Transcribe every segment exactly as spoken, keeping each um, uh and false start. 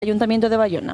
Ayuntamiento de Bayona.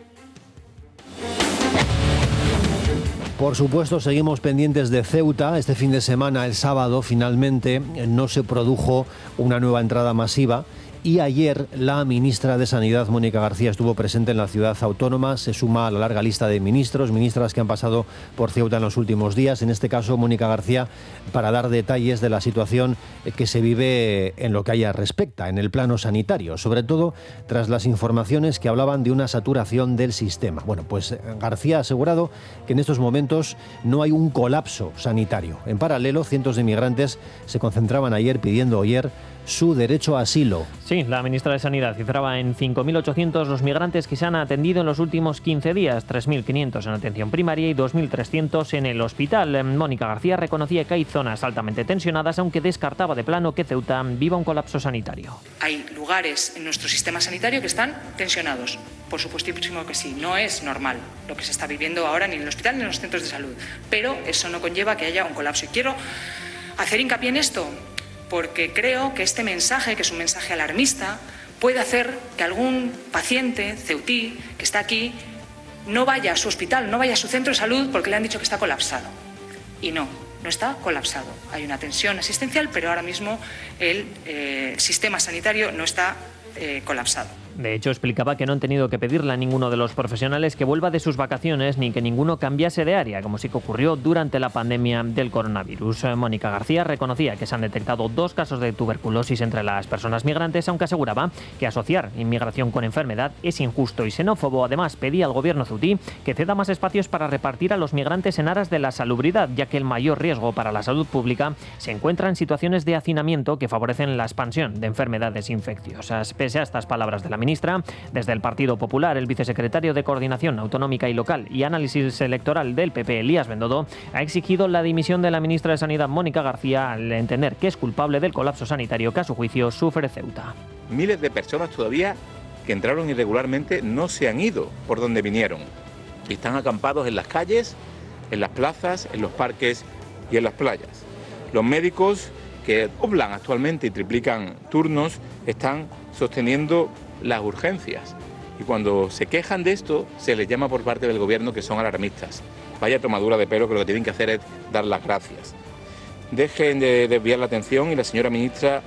Por supuesto, seguimos pendientes de Ceuta. Este fin de semana, el sábado, finalmente no se produjo una nueva entrada masiva. Y ayer la ministra de Sanidad, Mónica García, estuvo presente en la ciudad autónoma. Se suma a la larga lista de ministros, ministras que han pasado por Ceuta en los últimos días. En este caso, Mónica García, para dar detalles de la situación que se vive en lo que a ella respecta, en el plano sanitario. Sobre todo tras las informaciones que hablaban de una saturación del sistema. Bueno, pues García ha asegurado que en estos momentos no hay un colapso sanitario. En paralelo, cientos de migrantes se concentraban ayer pidiendo ayer su derecho a asilo. Sí, la ministra de Sanidad cifraba en cinco mil ochocientos los migrantes que se han atendido en los últimos quince días, tres mil quinientos en atención primaria y dos mil trescientos en el hospital. Mónica García reconocía que hay zonas altamente tensionadas, aunque descartaba de plano que Ceuta viva un colapso sanitario. Hay lugares en nuestro sistema sanitario que están tensionados. Por supuestísimo que sí, no es normal lo que se está viviendo ahora ni en el hospital ni en los centros de salud, pero eso no conlleva que haya un colapso. Y quiero hacer hincapié en esto, porque creo que este mensaje, que es un mensaje alarmista, puede hacer que algún paciente ceutí que está aquí no vaya a su hospital, no vaya a su centro de salud porque le han dicho que está colapsado. Y no, no está colapsado. Hay una tensión asistencial, pero ahora mismo el eh, sistema sanitario no está eh, colapsado. De hecho, explicaba que no han tenido que pedirle a ninguno de los profesionales que vuelva de sus vacaciones ni que ninguno cambiase de área, como sí que ocurrió durante la pandemia del coronavirus. Mónica García reconocía que se han detectado dos casos de tuberculosis entre las personas migrantes, aunque aseguraba que asociar inmigración con enfermedad es injusto y xenófobo. Además, pedía al gobierno ceutí que ceda más espacios para repartir a los migrantes en aras de la salubridad, ya que el mayor riesgo para la salud pública se encuentra en situaciones de hacinamiento que favorecen la expansión de enfermedades infecciosas. Pese a estas palabras de la ministra, desde el Partido Popular, el vicesecretario de Coordinación Autonómica y Local y Análisis Electoral del P P, Elías Bendodo, ha exigido la dimisión de la ministra de Sanidad, Mónica García, al entender que es culpable del colapso sanitario que a su juicio sufre Ceuta. Miles de personas todavía que entraron irregularmente no se han ido por donde vinieron. Están acampados en las calles, en las plazas, en los parques y en las playas. Los médicos que doblan actualmente y triplican turnos están sosteniendo las urgencias, y cuando se quejan de esto se les llama por parte del gobierno que son alarmistas. Vaya tomadura de pelo, que lo que tienen que hacer es dar las gracias. Dejen de desviar la atención y la señora ministra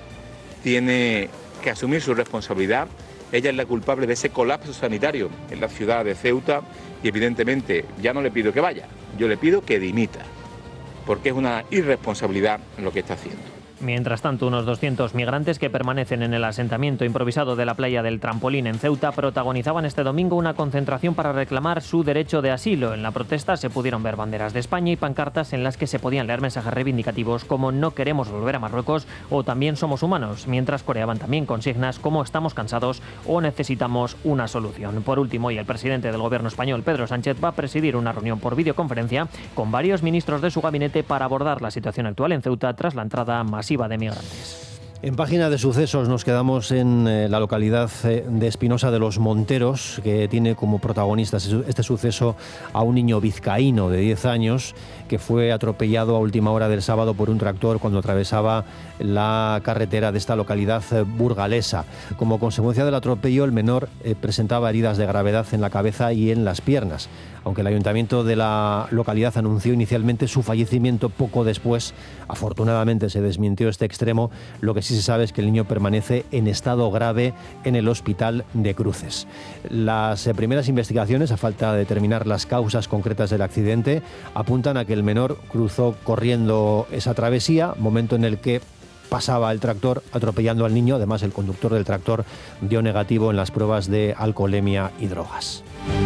tiene que asumir su responsabilidad. Ella es la culpable de ese colapso sanitario en la ciudad de Ceuta y evidentemente ya no le pido que vaya, yo le pido que dimita, porque es una irresponsabilidad lo que está haciendo. Mientras tanto, unos doscientos migrantes que permanecen en el asentamiento improvisado de la playa del Trampolín en Ceuta protagonizaban este domingo una concentración para reclamar su derecho de asilo. En la protesta se pudieron ver banderas de España y pancartas en las que se podían leer mensajes reivindicativos como "no queremos volver a Marruecos" o "también somos humanos", mientras coreaban también consignas como "estamos cansados" o "necesitamos una solución". Por último, hoy el presidente del gobierno español, Pedro Sánchez, va a presidir una reunión por videoconferencia con varios ministros de su gabinete para abordar la situación actual en Ceuta tras la entrada masiva de migrantes. En página de sucesos nos quedamos en eh, la localidad eh, de Espinosa de los Monteros, que tiene como protagonista este suceso a un niño vizcaíno de diez años que fue atropellado a última hora del sábado por un tractor cuando atravesaba la carretera de esta localidad eh, burgalesa. Como consecuencia del atropello, el menor eh, presentaba heridas de gravedad en la cabeza y en las piernas. Aunque el ayuntamiento de la localidad anunció inicialmente su fallecimiento, poco después, afortunadamente, se desmintió este extremo. Lo que sí se sabe es que el niño permanece en estado grave en el hospital de Cruces. Las eh, primeras investigaciones, a falta de determinar las causas concretas del accidente, apuntan a que el menor cruzó corriendo esa travesía, momento en el que pasaba el tractor atropellando al niño. Además, el conductor del tractor dio negativo en las pruebas de alcoholemia y drogas.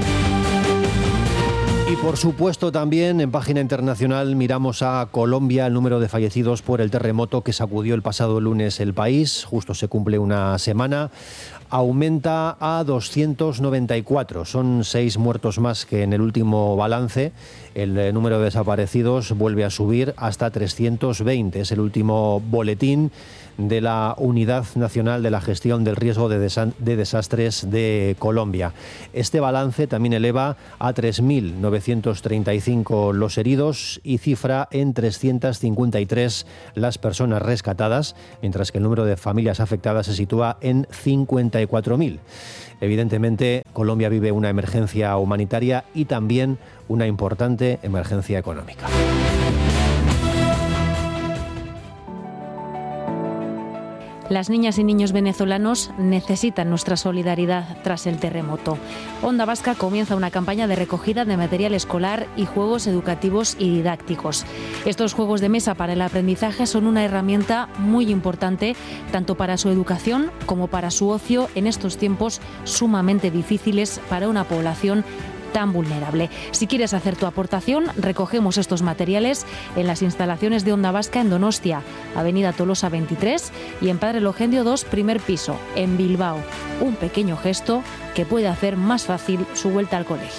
Y por supuesto también en página internacional miramos a Colombia, el número de fallecidos por el terremoto que sacudió el pasado lunes el país, justo se cumple una semana, aumenta a doscientos noventa y cuatro, son seis muertos más que en el último balance. El número de desaparecidos vuelve a subir hasta trescientos veinte, es el último boletín de la Unidad Nacional de la Gestión del Riesgo de, Desa- de Desastres de Colombia. Este balance también eleva a tres mil novecientos treinta y cinco los heridos y cifra en trescientos cincuenta y tres las personas rescatadas, mientras que el número de familias afectadas se sitúa en cincuenta ochenta y cuatro mil. Evidentemente, Colombia vive una emergencia humanitaria y también una importante emergencia económica. Las niñas y niños venezolanos necesitan nuestra solidaridad tras el terremoto. Onda Vasca comienza una campaña de recogida de material escolar y juegos educativos y didácticos. Estos juegos de mesa para el aprendizaje son una herramienta muy importante tanto para su educación como para su ocio en estos tiempos sumamente difíciles para una población tan vulnerable. Si quieres hacer tu aportación, recogemos estos materiales en las instalaciones de Onda Vasca en Donostia, Avenida Tolosa veintitrés, y en Padre Elogendio dos, primer piso, en Bilbao. Un pequeño gesto que puede hacer más fácil su vuelta al colegio.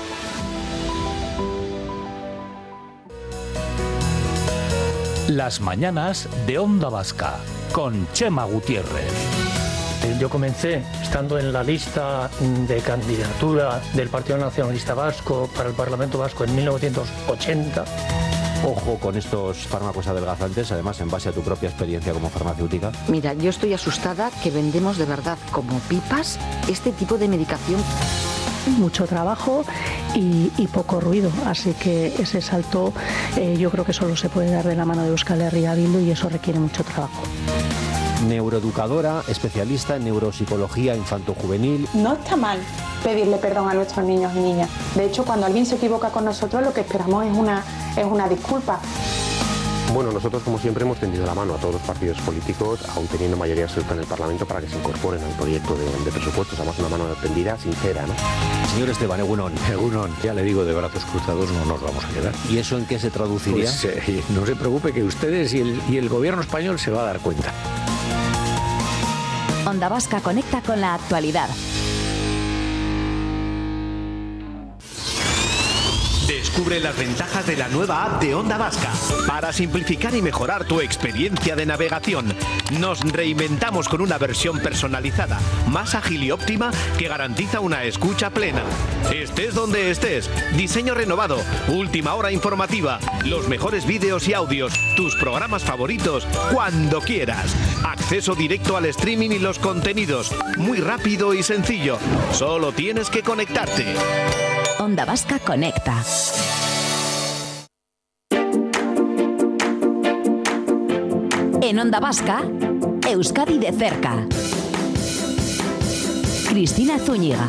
Las mañanas de Onda Vasca, con Chema Gutiérrez. Yo comencé estando en la lista de candidatura del Partido Nacionalista Vasco para el Parlamento Vasco en mil novecientos ochenta. Ojo con estos fármacos adelgazantes, además en base a tu propia experiencia como farmacéutica. Mira, yo estoy asustada que vendemos de verdad como pipas este tipo de medicación. Mucho trabajo y, y poco ruido, así que ese salto eh, yo creo que solo se puede dar de la mano de Euskal Herria Bildu y eso requiere mucho trabajo. Neuroeducadora, especialista en neuropsicología infanto-juvenil. No está mal pedirle perdón a nuestros niños y niñas. De hecho, cuando alguien se equivoca con nosotros, lo que esperamos es una, es una disculpa. Bueno, nosotros como siempre hemos tendido la mano a todos los partidos políticos, aún teniendo mayoría absoluta en el Parlamento, para que se incorporen al proyecto de, de presupuestos. Además, una mano tendida, sincera, ¿no? Señor Esteban, Egunon. Egunon, ya le digo, de brazos cruzados no nos vamos a quedar. ¿Y eso en qué se traduciría? Pues eh, no se preocupe, que ustedes y el, y el gobierno español se va a dar cuenta. Onda Vasca conecta con la actualidad. Descubre las ventajas de la nueva app de Onda Vasca. Para simplificar y mejorar tu experiencia de navegación, nos reinventamos con una versión personalizada, más ágil y óptima, que garantiza una escucha plena. Estés donde estés, diseño renovado, última hora informativa, los mejores vídeos y audios, tus programas favoritos, cuando quieras. Acceso directo al streaming y los contenidos, muy rápido y sencillo. Solo tienes que conectarte. Onda Vasca conecta. En Onda Vasca, Euskadi de cerca. Cristina Zúñiga.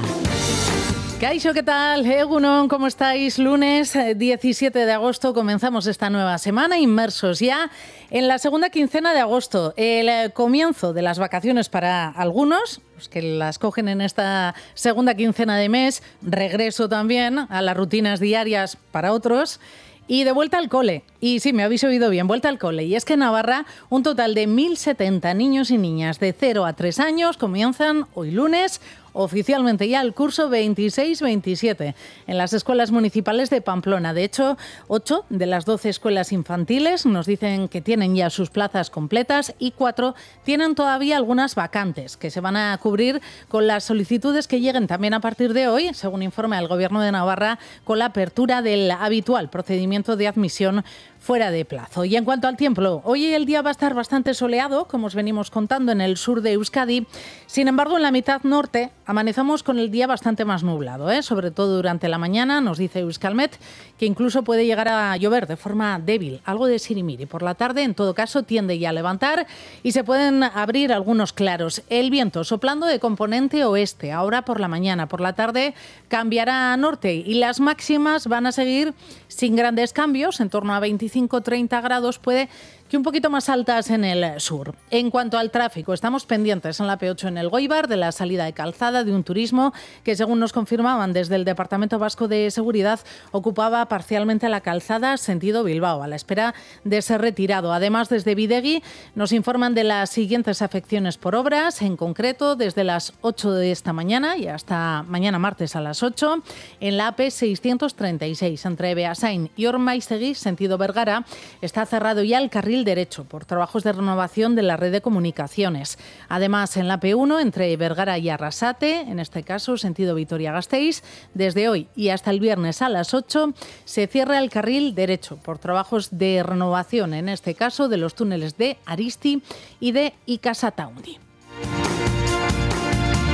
Kaixo, ¿qué tal? Egunon, ¿cómo estáis? Lunes diecisiete de agosto comenzamos esta nueva semana, inmersos ya en la segunda quincena de agosto, el comienzo de las vacaciones para algunos, los que las cogen en esta segunda quincena de mes, regreso también a las rutinas diarias para otros. Y de vuelta al cole. Y sí, me habéis oído bien, vuelta al cole. Y es que en Navarra un total de mil setenta niños y niñas de cero a tres años comienzan hoy lunes oficialmente ya el curso veintiséis veintisiete en las escuelas municipales de Pamplona. De hecho, ocho de las doce escuelas infantiles nos dicen que tienen ya sus plazas completas y cuatro tienen todavía algunas vacantes que se van a cubrir con las solicitudes que lleguen también a partir de hoy, según informa el Gobierno de Navarra, con la apertura del habitual procedimiento de admisión fuera de plazo. Y en cuanto al tiempo, hoy el día va a estar bastante soleado, como os venimos contando, en el sur de Euskadi. Sin embargo, en la mitad norte amanecemos con el día bastante más nublado, ¿eh? Sobre todo durante la mañana, nos dice Euskalmet, que incluso puede llegar a llover de forma débil, algo de sirimiri. Por la tarde, en todo caso, tiende ya a levantar y se pueden abrir algunos claros. El viento soplando de componente oeste, ahora por la mañana. Por la tarde cambiará a norte y las máximas van a seguir sin grandes cambios, en torno a veinticinco treinta grados, puede que un poquito más altas en el sur. En cuanto al tráfico, estamos pendientes en la P ocho en el Goibar de la salida de Calzada de un turismo que, según nos confirmaban desde el Departamento Vasco de Seguridad, ocupaba parcialmente la calzada sentido Bilbao, a la espera de ser retirado. Además, desde Bidegui nos informan de las siguientes afecciones por obras, en concreto desde las ocho de esta mañana y hasta mañana martes a las ocho, en la A P seiscientos treinta y seis entre Beasain y Ormaiztegui, sentido Vergara, está cerrado ya el carril derecho por trabajos de renovación de la red de comunicaciones. Además, en la P uno entre Vergara y Arrasate, en este caso sentido Vitoria-Gasteiz, desde hoy y hasta el viernes a las ocho se cierra el carril derecho por trabajos de renovación, en este caso de los túneles de Aristi y de Ikasataundi.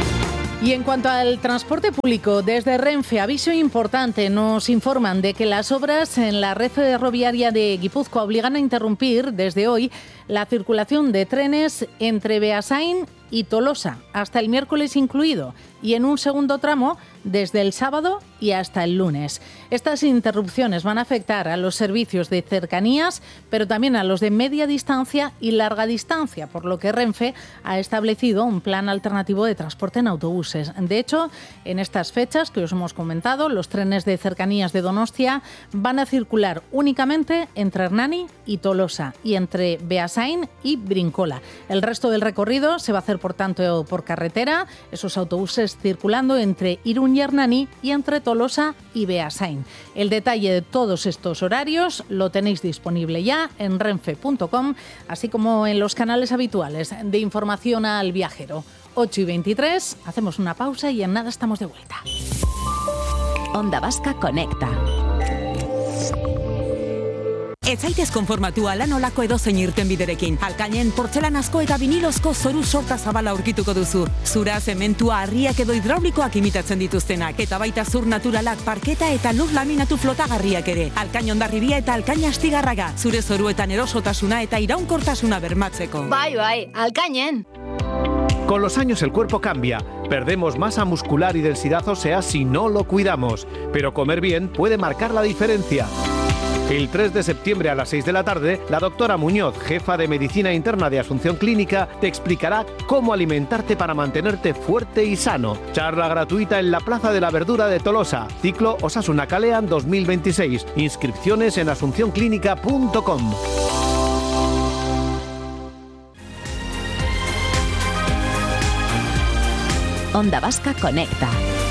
Y en cuanto al transporte público, desde Renfe, aviso importante, nos informan de que las obras en la red ferroviaria de Guipúzcoa obligan a interrumpir desde hoy la circulación de trenes entre Beasain y Tolosa, hasta el miércoles incluido, y en un segundo tramo desde el sábado y hasta el lunes. Estas interrupciones van a afectar a los servicios de cercanías, pero también a los de media distancia y larga distancia, por lo que Renfe ha establecido un plan alternativo de transporte en autobuses. De hecho, en estas fechas que os hemos comentado, los trenes de cercanías de Donostia van a circular únicamente entre Hernani y Tolosa y entre Beasain y Brincola. El resto del recorrido se va a hacer, por tanto, por carretera, esos autobuses circulando entre Irún y Hernani y entre Tolosa y Beasain. El detalle de todos estos horarios lo tenéis disponible ya en renfe punto com, así como en los canales habituales de información al viajero. ocho y veintitrés, hacemos una pausa y en nada estamos de vuelta. Onda Vasca Conecta. Ez zaitez konformatu ala nolako edozein irtenbiderekin. Alkainen portzelanazko eta vinilozko zoru sorta zabala aurkituko duzu. Zura, zementua, harriak edo hidraulikoak imitatzen dituztenak. Eta baita zur naturalak, parketa eta lur laminatu flotagarriak ere. Alkain Hondarribia eta Alkain Astigarraga. Zure zoruetan erosotasuna eta iraunkortasuna bermatzeko. Bai, bai, Alkainen. Con los años el cuerpo cambia, perdemos masa muscular y densidad ósea si no lo cuidamos, pero comer bien puede marcar la diferencia. El tres de septiembre a las seis de la tarde, la doctora Muñoz, jefa de Medicina Interna de Asunción Clínica, te explicará cómo alimentarte para mantenerte fuerte y sano. Charla gratuita en la Plaza de la Verdura de Tolosa. Ciclo Osasuna Kalean dos mil veintiséis. Inscripciones en asunción clínica punto com. Onda Vasca Conecta.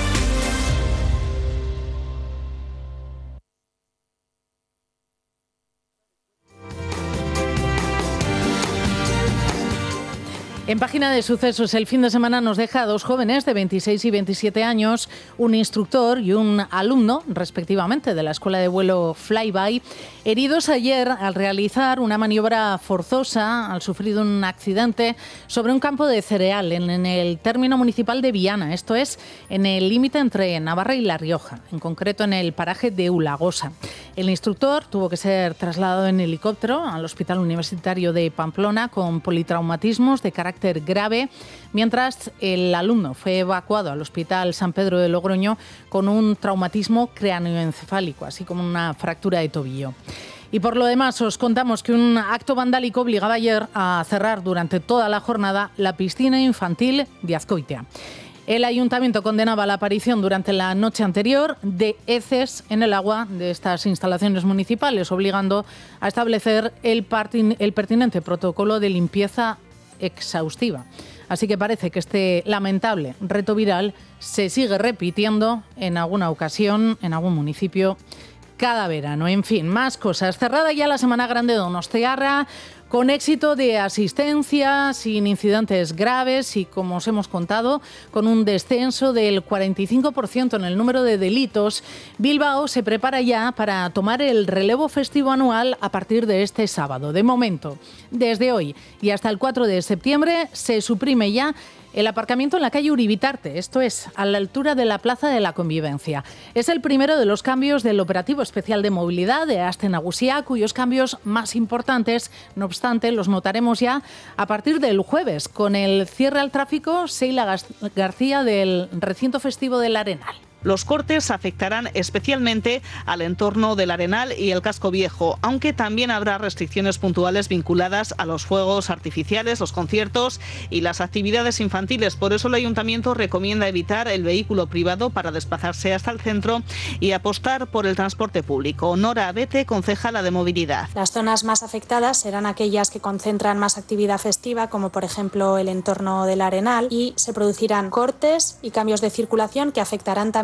En página de sucesos, el fin de semana nos deja a dos jóvenes de veintiséis y veintisiete años, un instructor y un alumno, respectivamente, de la escuela de vuelo Flyby, heridos ayer al realizar una maniobra forzosa, al sufrir un accidente sobre un campo de cereal en, en el término municipal de Viana, esto es, en el límite entre Navarra y La Rioja, en concreto en el paraje de Ulagosa. El instructor tuvo que ser trasladado en helicóptero al Hospital Universitario de Pamplona con politraumatismos de carácter grave, mientras el alumno fue evacuado al Hospital San Pedro de Logroño con un traumatismo cráneoencefálico, así como una fractura de tobillo. Y por lo demás, os contamos que un acto vandálico obligaba ayer a cerrar durante toda la jornada la piscina infantil de Azcoitia. El ayuntamiento condenaba la aparición durante la noche anterior de heces en el agua de estas instalaciones municipales, obligando a establecer el, partin- el pertinente protocolo de limpieza exhaustiva. Así que parece que este lamentable reto viral se sigue repitiendo en alguna ocasión, en algún municipio, cada verano. En fin, más cosas. Cerrada ya la Semana Grande de Donostiarra, con éxito de asistencia, sin incidentes graves y, como os hemos contado, con un descenso del cuarenta y cinco por ciento en el número de delitos. Bilbao se prepara ya para tomar el relevo festivo anual a partir de este sábado. De momento, desde hoy y hasta el cuatro de septiembre, se suprime ya el aparcamiento en la calle Uribitarte, esto es, a la altura de la Plaza de la Convivencia. Es el primero de los cambios del Operativo Especial de Movilidad de Aste Nagusia, cuyos cambios más importantes, no obstante, los notaremos ya a partir del jueves, con el cierre al tráfico Seila García del recinto festivo del Arenal. Los cortes afectarán especialmente al entorno del Arenal y el Casco Viejo, aunque también habrá restricciones puntuales vinculadas a los fuegos artificiales, los conciertos y las actividades infantiles. Por eso el Ayuntamiento recomienda evitar el vehículo privado para desplazarse hasta el centro y apostar por el transporte público. Nora Abete, concejala de Movilidad. Las zonas más afectadas serán aquellas que concentran más actividad festiva, como por ejemplo el entorno del Arenal, y se producirán cortes y cambios de circulación que afectarán también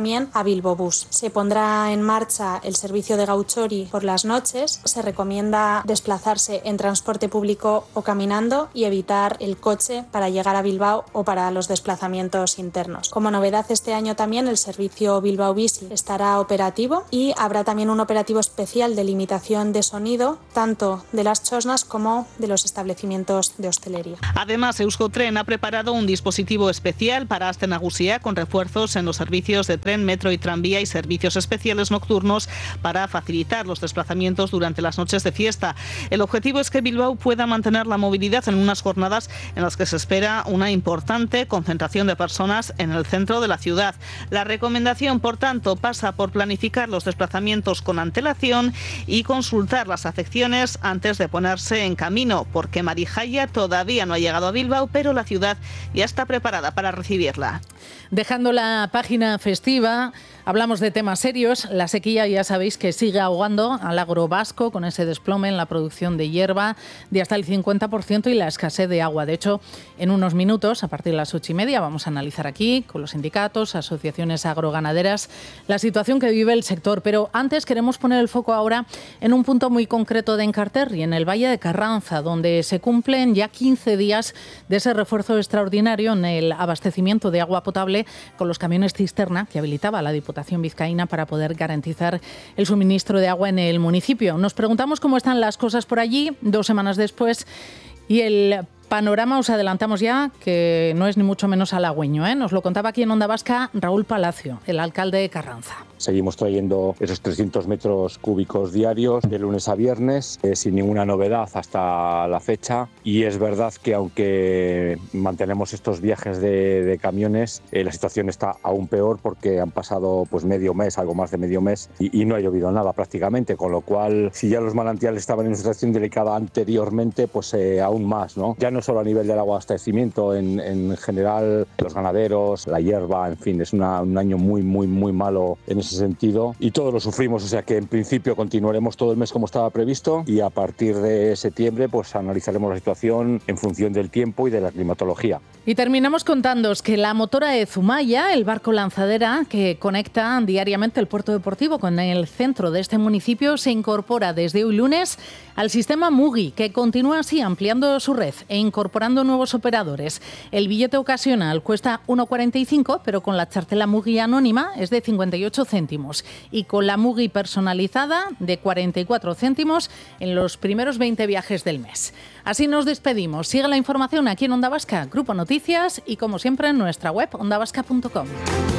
también a Bilbo Bus. Se pondrá en marcha el servicio de Gauchori por las noches. Se recomienda desplazarse en transporte público o caminando y evitar el coche para llegar a Bilbao o para los desplazamientos internos. Como novedad este año también el servicio Bilbao Bici estará operativo y habrá también un operativo especial de limitación de sonido tanto de las chosnas como de los establecimientos de hostelería. Además, Euskotren ha preparado un dispositivo especial para Aste Nagusia con refuerzos en los servicios de tren, metro y tranvía y servicios especiales nocturnos para facilitar los desplazamientos durante las noches de fiesta. El objetivo es que Bilbao pueda mantener la movilidad en unas jornadas en las que se espera una importante concentración de personas en el centro de la ciudad. La recomendación, por tanto, pasa por planificar los desplazamientos con antelación y consultar las afecciones antes de ponerse en camino, porque Marijaya todavía no ha llegado a Bilbao, pero la ciudad ya está preparada para recibirla. Dejando la página festiva, hablamos de temas serios. La sequía, ya sabéis, que sigue ahogando al agro vasco con ese desplome en la producción de hierba de hasta el cincuenta por ciento y la escasez de agua. De hecho, en unos minutos, a partir de las ocho y media, vamos a analizar aquí con los sindicatos, asociaciones agroganaderas, la situación que vive el sector. Pero antes queremos poner el foco ahora en un punto muy concreto de Encarterri, en el Valle de Carranza, donde se cumplen ya quince días de ese refuerzo extraordinario en el abastecimiento de agua potable con los camiones cisterna que habilitaba la Diputación Vizcaína para poder garantizar el suministro de agua en el municipio. Nos preguntamos cómo están las cosas por allí dos semanas después y el panorama, os adelantamos ya, que no es ni mucho menos halagüeño, ¿eh? Nos lo contaba aquí en Onda Vasca Raúl Palacio, el alcalde de Carranza. Seguimos trayendo esos trescientos metros cúbicos diarios de lunes a viernes, eh, sin ninguna novedad hasta la fecha. Y es verdad que aunque mantenemos estos viajes de, de camiones, eh, la situación está aún peor porque han pasado pues medio mes, algo más de medio mes, y, y no ha llovido nada prácticamente. Con lo cual, si ya los manantiales estaban en una situación delicada anteriormente, pues eh, aún más, ¿no? Ya no solo a nivel del abastecimiento, en, en general, los ganaderos, la hierba, en fin, es una, un año muy, muy, muy malo en ese sentido y todos lo sufrimos, o sea que en principio continuaremos todo el mes como estaba previsto y a partir de septiembre pues analizaremos la situación en función del tiempo y de la climatología. Y terminamos contándoos que la motora de Zumaya, el barco lanzadera que conecta diariamente el puerto deportivo con el centro de este municipio, se incorpora desde hoy lunes al sistema Mugi, que continúa así ampliando su red e incorporando nuevos operadores. El billete ocasional cuesta uno cuarenta y cinco, pero con la chartela Mugi anónima es de cincuenta y ocho céntimos y con la Mugi personalizada de cuarenta y cuatro céntimos en los primeros veinte viajes del mes. Así nos despedimos. Sigue la información aquí en Onda Vasca, Grupo Noticias y como siempre en nuestra web onda vasca punto com.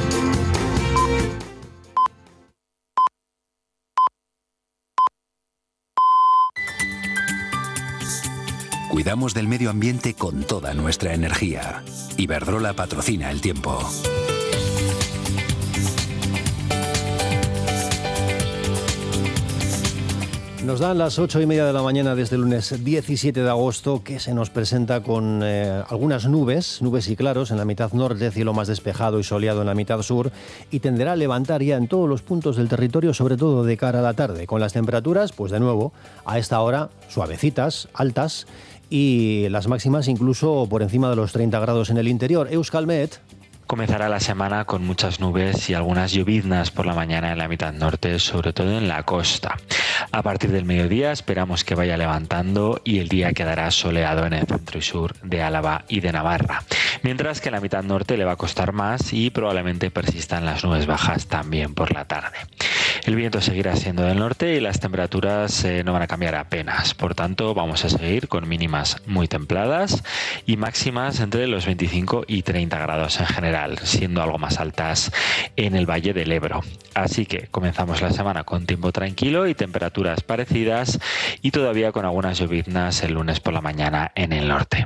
Cuidamos del medio ambiente con toda nuestra energía. Iberdrola patrocina el tiempo. Nos dan las ocho y media de la mañana desde el lunes diecisiete de agosto, que se nos presenta con eh, algunas nubes, nubes y claros en la mitad norte, cielo más despejado y soleado en la mitad sur, y tenderá a levantar ya en todos los puntos del territorio, sobre todo de cara a la tarde, con las temperaturas, pues de nuevo, a esta hora, suavecitas, altas, y las máximas incluso por encima de los treinta grados en el interior. Euskalmet. Comenzará la semana con muchas nubes y algunas lloviznas por la mañana en la mitad norte, sobre todo en la costa. A partir del mediodía esperamos que vaya levantando y el día quedará soleado en el centro y sur de Álava y de Navarra. Mientras que en la mitad norte le va a costar más y probablemente persistan las nubes bajas también por la tarde. El viento seguirá siendo del norte y las temperaturas eh, no van a cambiar apenas. Por tanto, vamos a seguir con mínimas muy templadas y máximas entre los veinticinco y treinta grados en general, siendo algo más altas en el Valle del Ebro. Así que comenzamos la semana con tiempo tranquilo y temperaturas parecidas y todavía con algunas lloviznas el lunes por la mañana en el norte.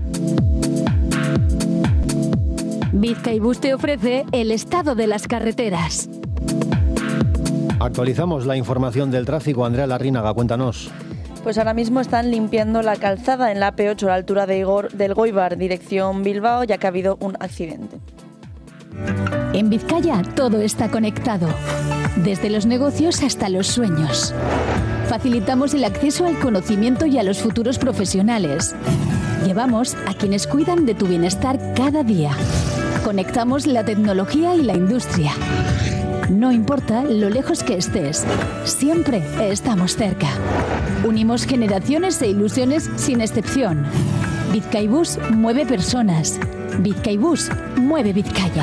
Bizkaibus te ofrece el estado de las carreteras. Actualizamos la información del tráfico. Andrea Larrínaga, cuéntanos. Pues ahora mismo están limpiando la calzada en la A P ocho a la altura de Igor, del Goibar, dirección Bilbao, ya que ha habido un accidente. En Vizcaya todo está conectado, desde los negocios hasta los sueños. Facilitamos el acceso al conocimiento y a los futuros profesionales. Llevamos a quienes cuidan de tu bienestar cada día. Conectamos la tecnología y la industria. No importa lo lejos que estés, siempre estamos cerca. Unimos generaciones e ilusiones sin excepción. Bizkaibus mueve personas. Bizkaibus mueve Vizcaya.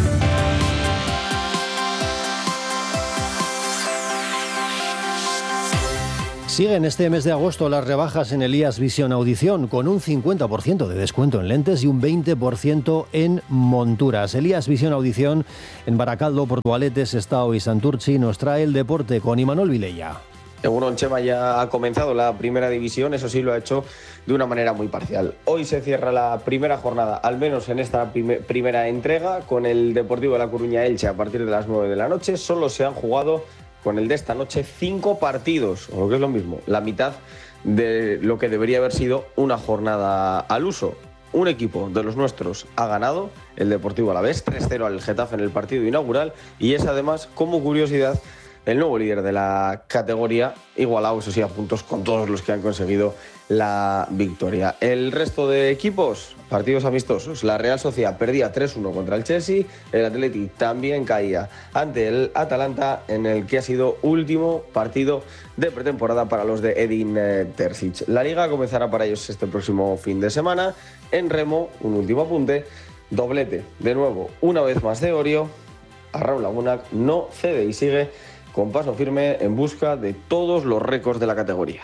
Siguen este mes de agosto las rebajas en Elías Visión Audición, con un cincuenta por ciento de descuento en lentes y un veinte por ciento en monturas. Elías Visión Audición en Baracaldo, Portugalete, Sestao y Santurchi nos trae el deporte con Imanol Vilella. Bueno, Chema, ya ha comenzado la primera división, eso sí lo ha hecho de una manera muy parcial. Hoy se cierra la primera jornada, al menos en esta prim- primera entrega, con el Deportivo de La Coruña Elche a partir de las nueve de la noche. Solo se han jugado con el de esta noche cinco partidos, o lo que es lo mismo, la mitad de lo que debería haber sido una jornada al uso. Un equipo de los nuestros ha ganado, el Deportivo Alavés, tres cero al Getafe en el partido inaugural, y es además, como curiosidad, el nuevo líder de la categoría, igualado, eso sí, a puntos con todos los que han conseguido la victoria. El resto de equipos, partidos amistosos. La Real Sociedad perdía tres uno contra el Chelsea, el Atleti también caía ante el Atalanta, en el que ha sido último partido de pretemporada para los de Edin Terzic. La Liga comenzará para ellos este próximo fin de semana. En remo, un último apunte, doblete, de nuevo, una vez más de Orio. Arraun Lagunac no cede y sigue con paso firme en busca de todos los récords de la categoría.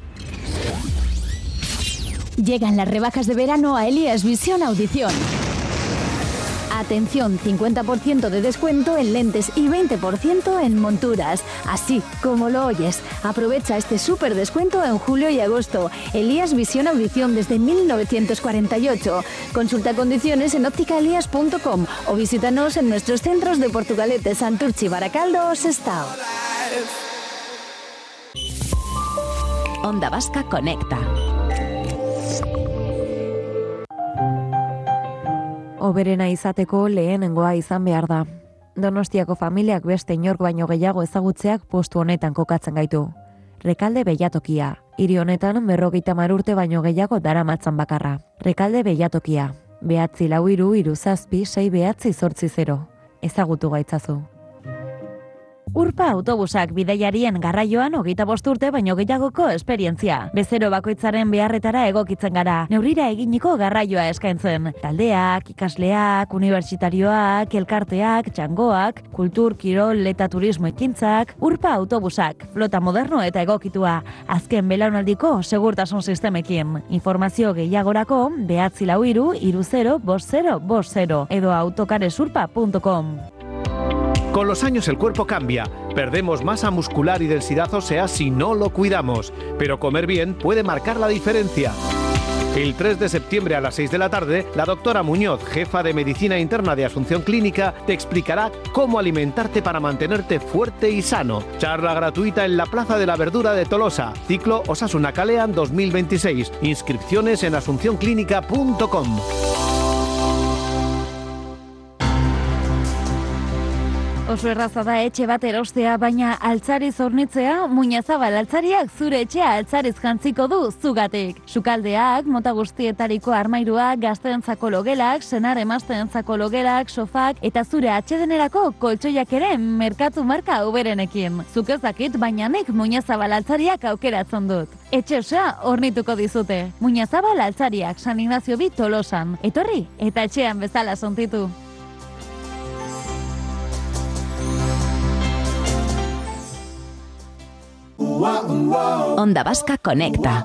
Llegan las rebajas de verano a Elías Visión Audición. Atención, cincuenta por ciento de descuento en lentes y veinte por ciento en monturas. Así como lo oyes. Aprovecha este súper descuento en julio y agosto. Elías Visión Audición desde mil novecientos cuarenta y ocho. Consulta condiciones en óptica elías punto com o visítanos en nuestros centros de Portugalete, Santurchi, Baracaldo o Sestao. Onda Vasca Conecta. Oberena izateko lehenengoa izan behar da. Donostiako familiak beste inork baino gehiago ezagutzeak postu honetan kokatzen gaitu. Rekalde Beilatokia. Hiri honetan berrogeita hamar urte baino gehiago daramatzan bakarra. Rekalde Beilatokia. Behatzi lau hiru hiru zazpi sei behatzi zortzi zero. Ezagutu gaitzazu. Urpa autobusak bidaiarien garraioan hogeita bost urte baino gehiagoko esperientzia. Bezero bakoitzaren beharretara egokitzen gara. Neurrira eginiko garraioa eskaintzen. Taldeak, ikasleak, unibertsitarioak, elkarteak, txangoak, kultur, kirol eta turismo ekintzak. Urpa autobusak, flota moderno eta egokitua. Azken belaunaldiko segurtasun sistemekin. Informazio gehiagorako behatzi lau hiru hiru zero bost zero bost zero edo autocaresurpa punto com. Con los años el cuerpo cambia, perdemos masa muscular y densidad ósea si no lo cuidamos, pero comer bien puede marcar la diferencia. El tres de septiembre a las seis de la tarde, la doctora Muñoz, jefa de Medicina Interna de Asunción Clínica, te explicará cómo alimentarte para mantenerte fuerte y sano. Charla gratuita en la Plaza de la Verdura de Tolosa. Ciclo Osasuna Kalean dos mil veintiséis. Inscripciones en asunción clínica punto com. Oso erraza da etxe bat erostea, baina altzariz hornitzea, Muñazabal altzariak zure etxea altzariz jantziko du zugatik. Sukaldeak, mota guztietariko armairuak, gazteentzako logelak, senar emazteentzako logelak, sofak eta zure atsedenerako koltsoiak ere merkatu marka uberenekin. Zuk ez dakit, baina nik Muñazabal altzariak aukeratzen dut. Etxe osoa hornituko dizute. Muñazabal altzariak, San Ignacio bi Tolosan. Etorri eta etxean bezala sontitu. Onda Vasca Conecta.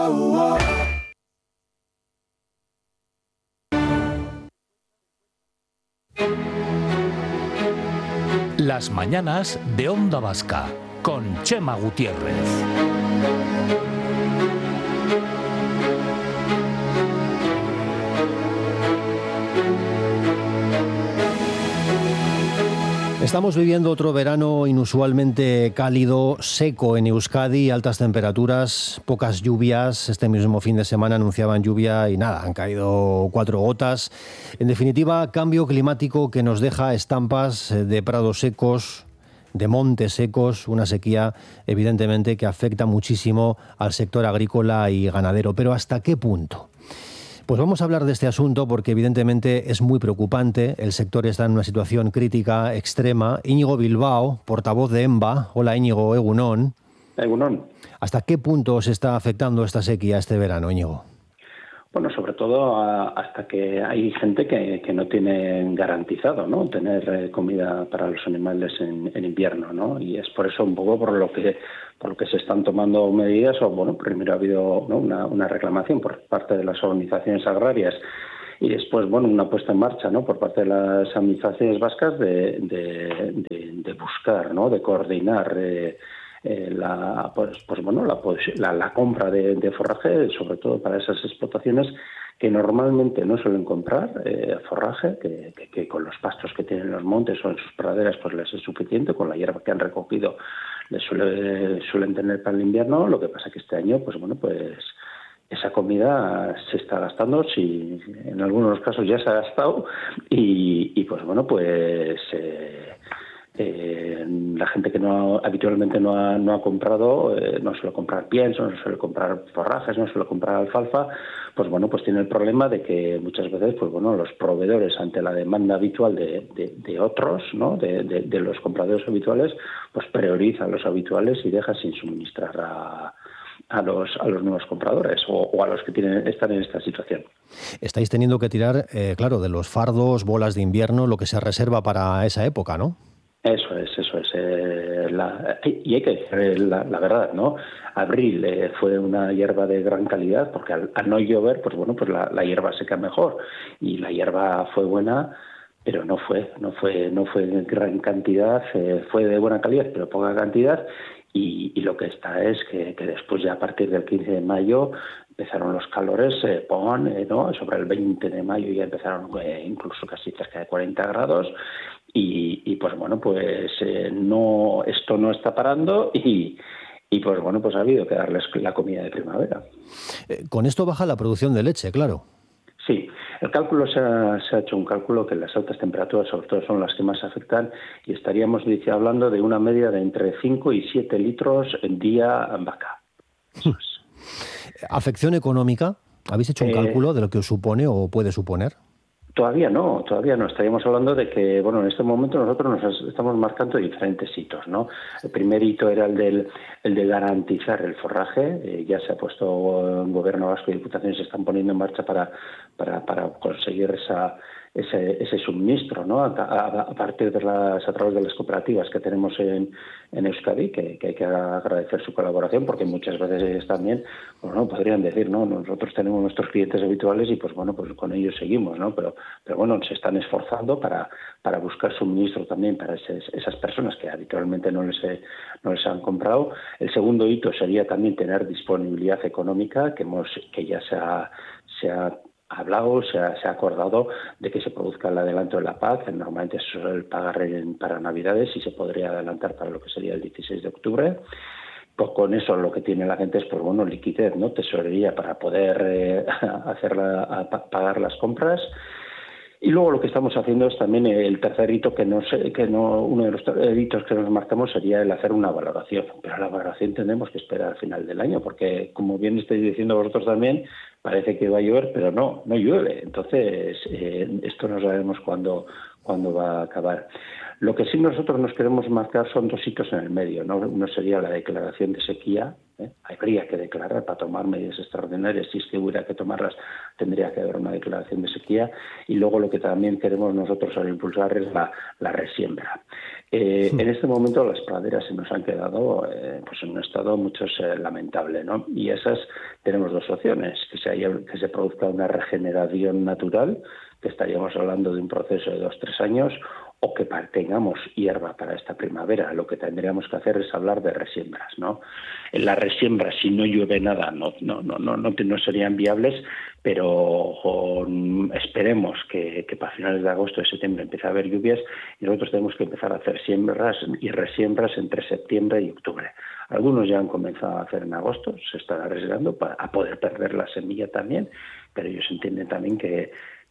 Las mañanas de Onda Vasca con Chema Gutiérrez. Estamos viviendo otro verano inusualmente cálido, seco en Euskadi, altas temperaturas, pocas lluvias. Este mismo fin de semana anunciaban lluvia y nada, han caído cuatro gotas. En definitiva, cambio climático que nos deja estampas de prados secos, de montes secos, una sequía evidentemente que afecta muchísimo al sector agrícola y ganadero. Pero ¿hasta qué punto? Pues vamos a hablar de este asunto porque evidentemente es muy preocupante. El sector está en una situación crítica extrema. Íñigo Bilbao, portavoz de EMBA. Hola Íñigo, egunon. Egunon. ¿Hasta qué punto os está afectando esta sequía este verano, Íñigo? Bueno, sobre todo a, hasta que hay gente que, que no tiene garantizado, ¿no?, tener eh, comida para los animales en, en invierno, ¿no? Y es por eso un poco por lo que por lo que se están tomando medidas. O bueno, primero ha habido, ¿no?, una, una reclamación por parte de las organizaciones agrarias y después, bueno, una puesta en marcha, ¿no?, por parte de las administraciones vascas de, de, de, de buscar, ¿no?, de coordinar eh, Eh, la pues, pues bueno la, la, la compra de, de forraje, sobre todo para esas explotaciones que normalmente no suelen comprar eh, forraje, que, que, que con los pastos que tienen en los montes o en sus praderas pues les es suficiente, con la hierba que han recogido les suele, suelen tener para el invierno. Lo que pasa que este año pues bueno pues esa comida se está gastando, si en algunos casos ya se ha gastado, y, y pues bueno pues eh, Eh, la gente que no habitualmente no ha, no ha comprado, eh, no suele comprar pienso, no suele comprar forrajes, no suele comprar alfalfa, pues bueno, pues tiene el problema de que muchas veces, pues bueno, los proveedores, ante la demanda habitual de, de, de otros, ¿no?, de, de, de los compradores habituales, pues priorizan los habituales y deja sin suministrar a a los a los nuevos compradores o, o a los que tienen están en esta situación. Estáis teniendo que tirar, eh, claro, de los fardos, bolas de invierno, lo que se reserva para esa época, ¿no? Eso es, eso es. Eh, la, y hay que decir la, la verdad, ¿no? Abril eh, fue una hierba de gran calidad, porque al, al no llover, pues bueno, pues la, la hierba seca mejor, y la hierba fue buena, pero no fue, no fue, no fue en gran cantidad, eh, fue de buena calidad, pero poca cantidad. Y, y lo que está es que, que después, ya a partir del quince de mayo, empezaron los calores, eh, pon, eh, ¿no? Sobre el veinte de mayo ya empezaron eh, incluso casi cerca de cuarenta grados. Y, y pues bueno, pues eh, no, esto no está parando y, y pues bueno, pues ha habido que darles la comida de primavera. Eh, con esto baja la producción de leche, claro. Sí, el cálculo se ha, se ha hecho un cálculo que las altas temperaturas sobre todo son las que más afectan, y estaríamos dice, hablando de una media de entre cinco y siete litros en día en vaca. Eso es. ¿Afección económica? ¿Habéis hecho un eh, cálculo de lo que os supone o puede suponer? Todavía no, todavía no. Estaríamos hablando de que, bueno, en este momento nosotros nos estamos marcando diferentes hitos, ¿no? El primer hito era el del el de garantizar el forraje. Eh, ya se ha puesto el Gobierno vasco y Diputaciones se están poniendo en marcha para para, para conseguir esa ese, ese suministro, ¿no? A, a, a partir de las a través de las cooperativas que tenemos en, en Euskadi, que, que hay que agradecer su colaboración, porque muchas veces ellos también, bueno, podrían decir, no, nosotros tenemos nuestros clientes habituales y pues bueno, pues con ellos seguimos, ¿no? Pero pero bueno, se están esforzando para para buscar suministro también para esas, esas personas que habitualmente no les he, no les han comprado. El segundo hito sería también tener disponibilidad económica, que hemos que ya se ha se ha hablado, se ha, se ha acordado de que se produzca el adelanto de la P A C. Normalmente se suele pagar en, para Navidades, y se podría adelantar para lo que sería el dieciséis de octubre. Pues con eso lo que tiene la gente es, pues bueno, liquidez, ¿no? Tesorería para poder eh, hacer la, a, pagar las compras. Y luego lo que estamos haciendo es también el tercer hito, que, nos, que no, uno de los hitos que nos marcamos sería el hacer una valoración. Pero la valoración tenemos que esperar al final del año, porque como bien estáis diciendo vosotros también, parece que va a llover, pero no, no llueve. Entonces, eh, esto no sabemos cuándo, cuándo va a acabar. Lo que sí nosotros nos queremos marcar son dos hitos en el medio, ¿no? Uno sería la declaración de sequía. ¿eh? Habría que declarar para tomar medidas extraordinarias. Si es que hubiera que tomarlas, tendría que haber una declaración de sequía. Y luego lo que también queremos nosotros al impulsar es la, la resiembra. Eh, sí. En este momento las praderas se nos han quedado eh, pues en un estado mucho eh, lamentable, ¿no? Y esas tenemos dos opciones: que se, haya, que se produzca una regeneración natural, que estaríamos hablando de un proceso de dos tres años, o que tengamos hierba para esta primavera. Lo que tendríamos que hacer es hablar de resiembras, ¿no? En las resiembras, si no llueve nada, no no no no no, no serían viables, pero o, esperemos que, que para finales de agosto y septiembre empiece a haber lluvias, y nosotros tenemos que empezar a hacer siembras y resiembras entre septiembre y octubre. Algunos ya han comenzado a hacer en agosto, se están arriesgando para a poder perder la semilla también, pero ellos entienden también que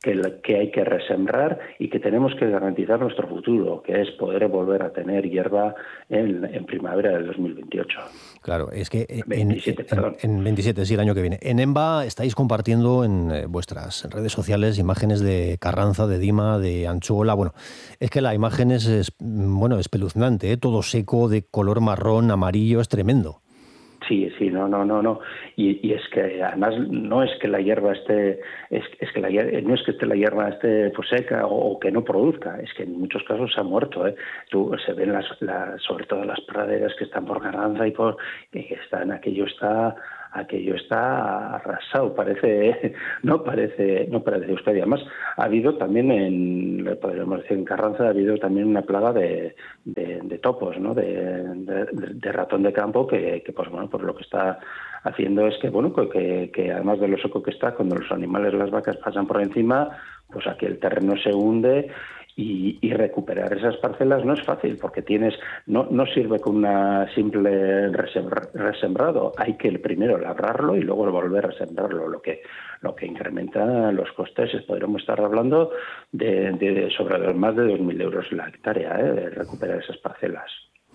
que, que hay que resembrar y que tenemos que garantizar nuestro futuro, que es poder volver a tener hierba en, en primavera del dos mil veintiocho. Claro, es que en veintisiete, perdón. En, en veintisiete, sí, el año que viene. En EMBA estáis compartiendo en eh, vuestras redes sociales imágenes de Carranza, de Dima, de Anchuola. Bueno, es que la imagen es, es bueno, espeluznante, ¿eh? Todo seco, de color marrón, amarillo, es tremendo. Sí, sí, no, no, no, no. Y, y es que además no es que la hierba esté, es, es que la hierba, no es que esté la hierba esté pues seca o, o que no produzca, es que en muchos casos se ha muerto, ¿eh? Tú, se ven las, las, sobre todo las praderas que están por Carranza y por que están, aquello está aquello está arrasado, parece, no parece, no parece Euskadi. Además, ha habido también en, podríamos decir, en Carranza ha habido también una plaga de, de, de topos, ¿no? De, de, de ratón de campo que, que, pues bueno, pues lo que está haciendo es que, bueno, que, que además de lo seco que está, cuando los animales, las vacas pasan por encima, pues aquí el terreno se hunde. Y, y recuperar esas parcelas no es fácil porque tienes no no sirve con una simple resembra, resembrado, hay que primero labrarlo y luego volver a resembrarlo, lo que lo que incrementa los costes. Podríamos estar hablando de, de sobre los más de dos mil euros la hectárea, ¿eh? De recuperar esas parcelas.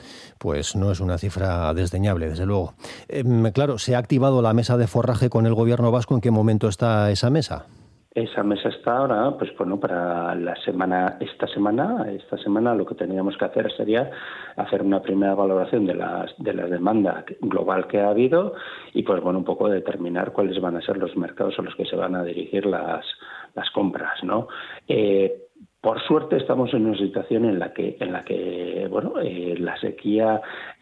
Pues no es una cifra desdeñable, desde luego. Eh, claro, se ha activado la mesa de forraje con el gobierno vasco. ¿En qué momento está esa mesa? Esa mesa está ahora, pues bueno, para la semana, esta semana, esta semana lo que teníamos que hacer sería hacer una primera valoración de las de la demanda global que ha habido y pues bueno, un poco determinar cuáles van a ser los mercados a los que se van a dirigir las las compras, ¿no? Eh, Por suerte estamos en una situación en la que, en la que bueno, eh, la sequía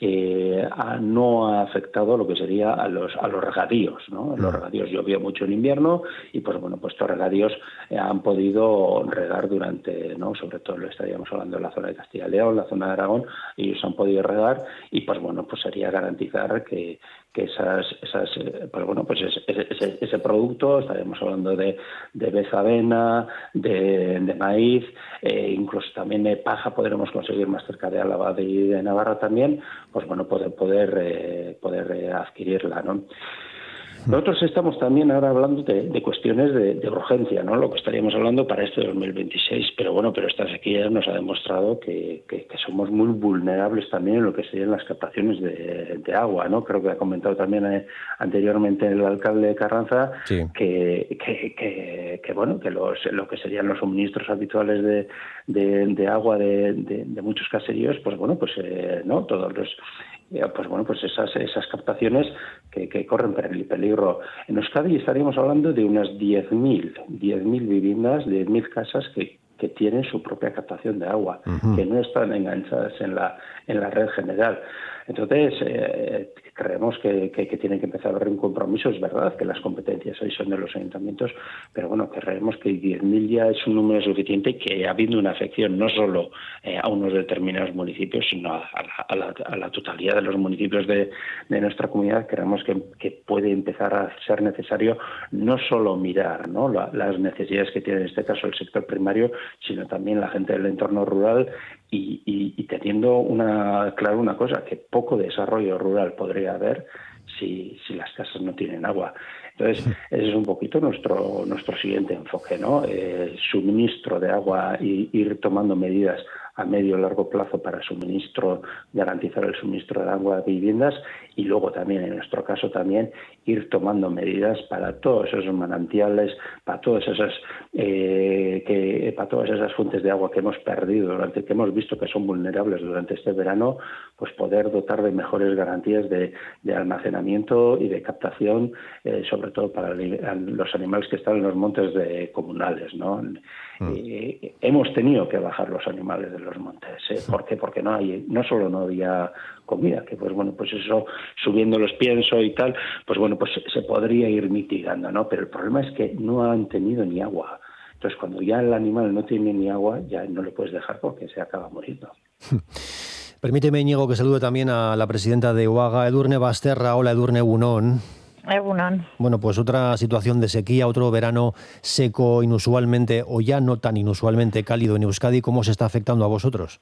eh, ha, no ha afectado lo que sería a los a los regadíos, ¿no? Los regadíos llovió mucho en invierno y pues bueno, pues estos regadíos eh, han podido regar durante, ¿no? Sobre todo lo estaríamos hablando de la zona de Castilla y León, la zona de Aragón, ellos han podido regar y pues bueno, pues sería garantizar que que esas, esas pues bueno, pues ese, ese, ese producto, estaríamos hablando de, de bezavena, de, de maíz, eh, incluso también de paja podremos conseguir más cerca de Álava y de Navarra también, pues bueno, poder poder eh, poder eh, adquirirla, ¿no? Nosotros estamos también ahora hablando de, de cuestiones de, de urgencia, ¿no? Lo que estaríamos hablando para este dos mil veintiséis, pero bueno, pero esta sequía nos ha demostrado que, que, que somos muy vulnerables también en lo que serían las captaciones de, de agua, ¿no? Creo que ha comentado también eh, anteriormente el alcalde de Carranza, sí, que, que, que, que bueno, que los, lo que serían los suministros habituales de, de, de agua de, de, de muchos caseríos, pues bueno, pues eh, no, todos los pues bueno, pues esas esas captaciones que, que corren peligro. En Euskadi estaríamos hablando de unas diez mil viviendas, diez mil casas que, que tienen su propia captación de agua, uh-huh, que no están enganchadas en la en la red general. Entonces, eh, creemos que, que, que tiene que empezar a haber un compromiso. Es verdad que las competencias hoy son de los ayuntamientos, pero bueno, creemos que diez mil ya es un número suficiente y que habiendo una afección no solo eh, a unos determinados municipios, sino a, a, la, a, la, a la totalidad de los municipios de, de nuestra comunidad, creemos que, que puede empezar a ser necesario no solo mirar, ¿no?, la, las necesidades que tiene en este caso el sector primario, sino también la gente del entorno rural y, y, y teniendo una claro una cosa, que poco desarrollo rural podría haber si, si las casas no tienen agua. Entonces, ese es un poquito nuestro nuestro siguiente enfoque, ¿no? Eh, suministro de agua y ir tomando medidas a medio y largo plazo para suministro, garantizar el suministro de agua a viviendas y luego también, en nuestro caso también, ir tomando medidas para todos esos manantiales, para todas esas eh, que para todas esas fuentes de agua que hemos perdido durante, que hemos visto que son vulnerables durante este verano, pues poder dotar de mejores garantías de, de almacenamiento y de captación, eh, sobre todo para los animales que están en los montes de comunales, ¿no? Mm. Eh, hemos tenido que bajar los animales de los montes, ¿eh? ¿Por qué? Porque no hay, no solo no había comida, que pues bueno, pues eso, subiendo los piensos y tal, pues bueno, pues se podría ir mitigando, ¿no? Pero el problema es que no han tenido ni agua. Entonces, cuando ya el animal no tiene ni agua, ya no le puedes dejar porque se acaba muriendo. Permíteme, Íñigo, que salude también a la presidenta de UAGA, Edurne Basterra. Hola, Edurne, egunon. Egunon. Bueno, pues otra situación de sequía, otro verano seco inusualmente, o ya no tan inusualmente cálido en Euskadi. ¿Cómo se está afectando a vosotros?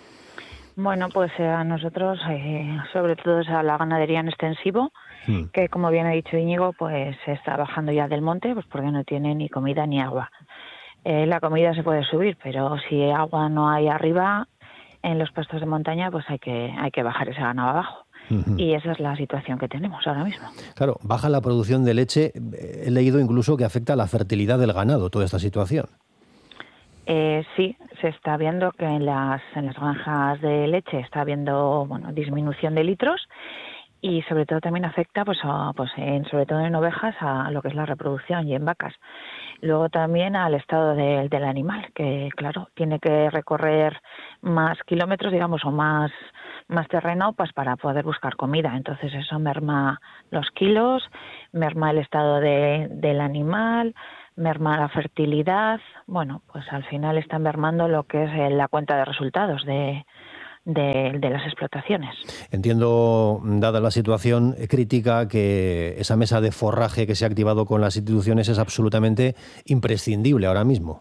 Bueno, pues eh, a nosotros, eh, sobre todo a la ganadería en extensivo, hmm. que como bien ha dicho Íñigo, pues se está bajando ya del monte, pues porque no tiene ni comida ni agua. Eh, la comida se puede subir, pero si agua no hay arriba, en los pastos de montaña, pues hay que, hay que bajar ese ganado abajo. Uh-huh. Y esa es la situación que tenemos ahora mismo. Claro, baja la producción de leche. He leído incluso que afecta a la fertilidad del ganado, toda esta situación. Eh, sí, se está viendo que en las, en las granjas de leche está habiendo, bueno, disminución de litros, y sobre todo también afecta, pues, a, pues en, sobre todo en ovejas, a lo que es la reproducción, y en vacas. Luego también al estado de, del animal, que claro, tiene que recorrer más kilómetros, digamos, o más, más terreno, pues para poder buscar comida. Entonces eso merma los kilos, merma el estado de, del animal, merma la fertilidad. Bueno, pues al final está mermando lo que es la cuenta de resultados de De, de las explotaciones. Entiendo, dada la situación crítica, que esa mesa de forraje que se ha activado con las instituciones es absolutamente imprescindible ahora mismo.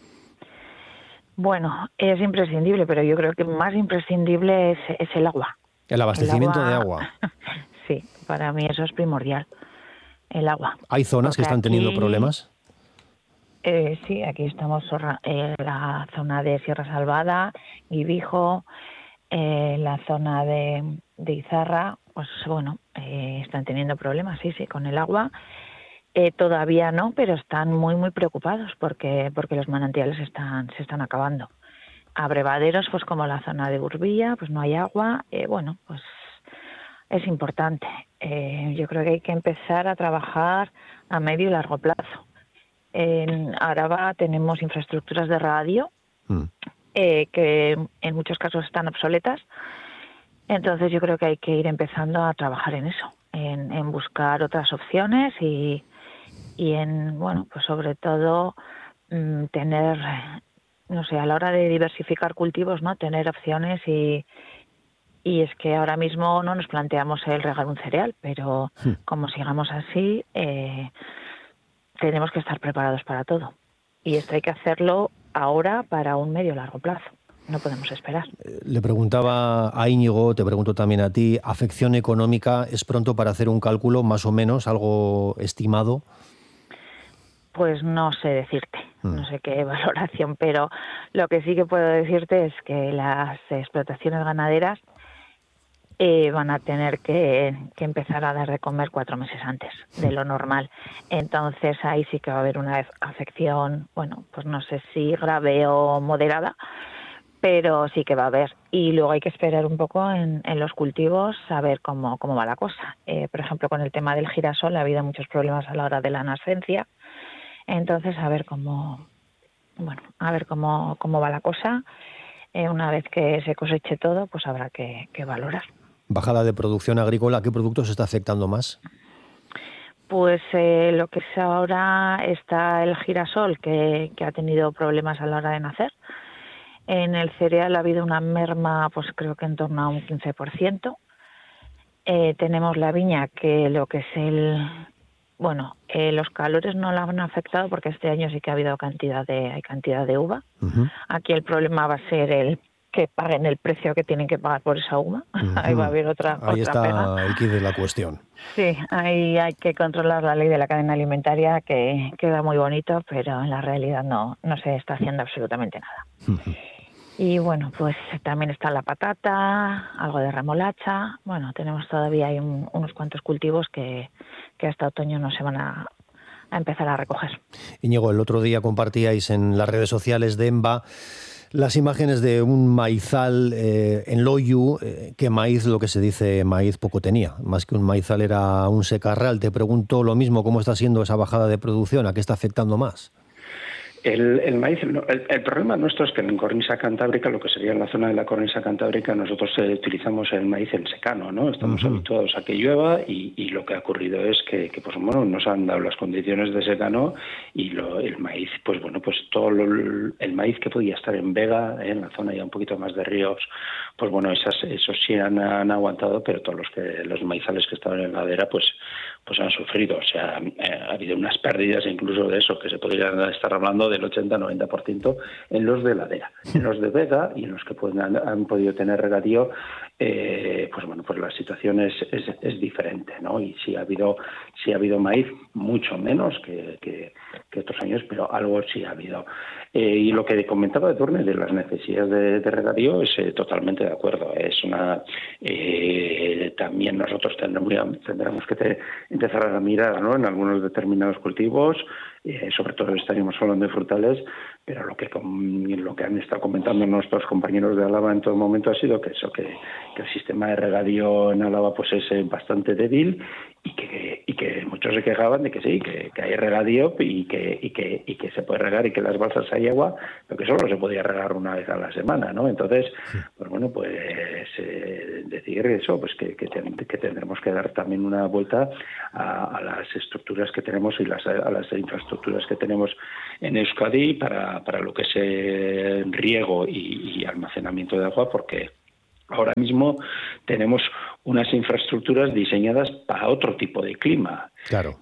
Bueno, es imprescindible, pero yo creo que más imprescindible es, es el agua. El abastecimiento el agua, de agua. Sí, para mí eso es primordial, el agua. ¿Hay zonas Porque que están teniendo aquí, problemas? Eh, sí, aquí estamos en la zona de Sierra Salvada, Guibijo, Eh, la zona de, de Izarra, pues bueno, eh, están teniendo problemas, sí, sí, con el agua. Eh, todavía no, pero están muy, muy preocupados porque porque los manantiales están se están acabando. Abrevaderos, pues como la zona de Burbilla, pues no hay agua. Eh, bueno, pues es importante. Eh, yo creo que hay que empezar a trabajar a medio y largo plazo. En Araba tenemos infraestructuras de radio, mm. Eh, que en muchos casos están obsoletas. Entonces yo creo que hay que ir empezando a trabajar en eso, en, en buscar otras opciones y, y en, bueno, pues sobre todo mmm, tener, no sé, a la hora de diversificar cultivos, ¿no? Tener opciones y, y es que ahora mismo no nos planteamos el regar un cereal, pero sí. Como sigamos así, eh, tenemos que estar preparados para todo. Y esto hay que hacerlo ahora para un medio largo plazo. No podemos esperar. Le preguntaba a Íñigo, te pregunto también a ti, ¿afección económica es pronto para hacer un cálculo, más o menos, algo estimado? Pues no sé decirte, mm. no sé qué valoración, pero lo que sí que puedo decirte es que las explotaciones ganaderas Eh, van a tener que, que empezar a dar de comer cuatro meses antes de lo normal. Entonces ahí sí que va a haber una afección, bueno, pues no sé si grave o moderada, pero sí que va a haber. Y luego hay que esperar un poco en, en los cultivos a ver cómo, cómo va la cosa. Eh, por ejemplo, con el tema del girasol ha habido muchos problemas a la hora de la nascencia. Entonces a ver cómo, bueno, a ver cómo, cómo va la cosa. Eh, una vez que se coseche todo, pues habrá que, que valorar. Bajada de producción agrícola, ¿qué productos está afectando más? Pues eh, lo que es ahora está el girasol, que, que ha tenido problemas a la hora de nacer. En el cereal ha habido una merma, pues creo que en torno a un quince por ciento. Eh, tenemos la viña, que lo que es el... Bueno, eh, los calores no la han afectado porque este año sí que ha habido cantidad de hay cantidad de uva. Uh-huh. Aquí el problema va a ser el que paguen el precio que tienen que pagar por esa uva. Uh-huh. Ahí va a haber otra Ahí otra está pega. el quid de la cuestión. Sí, ahí hay que controlar la ley de la cadena alimentaria, que queda muy bonito, pero en la realidad no, no se está haciendo absolutamente nada. Uh-huh. Y bueno, pues también está la patata, algo de remolacha. Bueno, tenemos todavía hay un, unos cuantos cultivos que, que hasta otoño no se van a, a empezar a recoger. Íñigo, el otro día compartíais en las redes sociales de EMBA las imágenes de un maizal eh, en Loiu, eh, que maíz, lo que se dice maíz, poco tenía. Más que un maizal era un secarral. Te pregunto lo mismo, ¿cómo está siendo esa bajada de producción? ¿A qué está afectando más? El, el maíz, el, el problema nuestro es que en cornisa cantábrica, lo que sería en la zona de la cornisa cantábrica, nosotros eh, utilizamos el maíz en secano, ¿no? Estamos uh-huh. habituados a que llueva y, y lo que ha ocurrido es que, que pues bueno, nos han dado las condiciones de secano y lo, el maíz, pues bueno, pues todo lo, el maíz que podía estar en vega, eh, en la zona ya un poquito más de ríos, pues bueno, esas, esos sí han, han aguantado, pero todos los que los maizales que estaban en la ladera, pues pues han sufrido. O sea, eh, ha habido unas pérdidas incluso de eso, que se podrían estar hablando del ochenta a noventa por ciento en los de ladera. En los de vega y en los que pueden, han, han podido tener regadío, eh, pues bueno, pues la situación es, es, es diferente, ¿no? Y sí ha habido, sí ha habido maíz, mucho menos que, que, que otros años, pero algo sí ha habido. Eh, y lo que comentaba Edurne de las necesidades de, de regadío es eh, totalmente de acuerdo. Es una eh, también nosotros tendremos, tendremos que te, empezar a mirar, ¿no?, en algunos determinados cultivos, eh, sobre todo estaríamos hablando de frutales, pero lo que lo que han estado comentando nuestros compañeros de Álava en todo momento ha sido que eso que, que el sistema de regadío en Álava pues es eh, bastante débil y que, y que muchos se quejaban de que sí, que, que hay regadío y que, y que y que se puede regar y que en las balsas hay agua, pero que solo se podía regar una vez a la semana, ¿no? Entonces, pues bueno, pues eh, decir eso, pues que, que, ten, que tendremos que dar también una vuelta a, a las estructuras que tenemos y las, a las infraestructuras que tenemos en Euskadi para, para lo que es eh, riego y, y almacenamiento de agua, porque ahora mismo tenemos unas infraestructuras diseñadas para otro tipo de clima. Claro.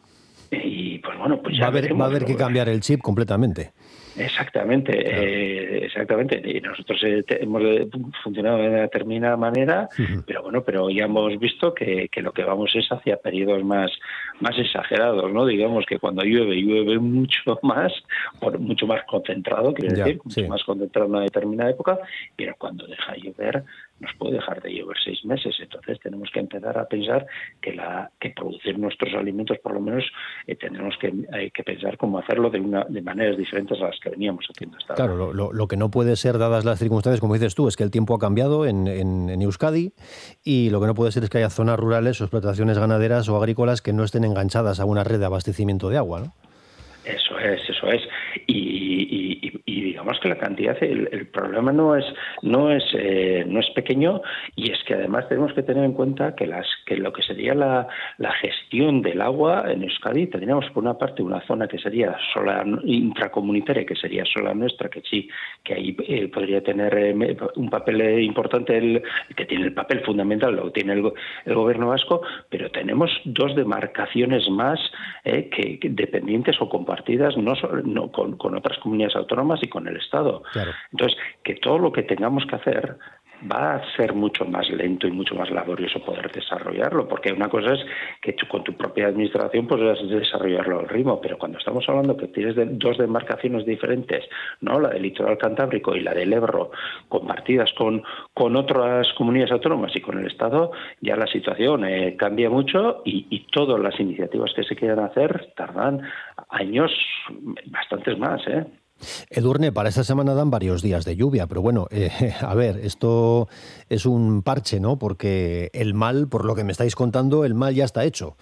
Y pues bueno, pues ya va a haber, veremos, va a haber que cambiar el chip completamente. Exactamente, claro. eh, exactamente. Y nosotros eh, te, hemos eh, funcionado de una determinada manera, uh-huh. pero bueno, pero ya hemos visto que, que lo que vamos es hacia periodos más, más exagerados, ¿no? Digamos que cuando llueve, llueve mucho más, por mucho más concentrado, quiero ya, decir, sí. mucho más concentrado en una determinada época, pero cuando deja de llover, nos puede dejar de llover seis meses. Entonces tenemos que empezar a pensar que la que producir nuestros alimentos, por lo menos, eh, tenemos que, hay que pensar cómo hacerlo de una de maneras diferentes a las que veníamos haciendo hasta ahora. Claro, lo, lo que no puede ser, dadas las circunstancias, como dices tú, es que el tiempo ha cambiado en, en, en Euskadi, y lo que no puede ser es que haya zonas rurales o explotaciones ganaderas o agrícolas que no estén enganchadas a una red de abastecimiento de agua, ¿no? Eso es, eso es. Y, y, y digamos que la cantidad, el, el problema no es no es eh, no es pequeño, y es que además tenemos que tener en cuenta que las que lo que sería la, la gestión del agua en Euskadi, tendríamos por una parte una zona que sería sola intracomunitaria, que sería sola nuestra, que sí, que ahí eh, podría tener eh, un papel eh, importante, el que tiene el papel fundamental, lo tiene el, el gobierno vasco, pero tenemos dos demarcaciones más eh, que, que dependientes o compartidas partidas no, no con, con otras comunidades autónomas y con el Estado. Claro. Entonces, que todo lo que tengamos que hacer va a ser mucho más lento y mucho más laborioso poder desarrollarlo, porque una cosa es que tú, con tu propia administración puedes desarrollarlo al ritmo, pero cuando estamos hablando que tienes de, dos demarcaciones diferentes, ¿no?, la del litoral cantábrico y la del Ebro, compartidas con, con otras comunidades autónomas y con el Estado, ya la situación eh, cambia mucho, y, y todas las iniciativas que se quieran hacer tardan años, bastantes más, ¿eh? Edurne, para esta semana dan varios días de lluvia, pero bueno, eh, a ver, esto es un parche, ¿no? Porque el mal, por lo que me estáis contando, el mal ya está hecho.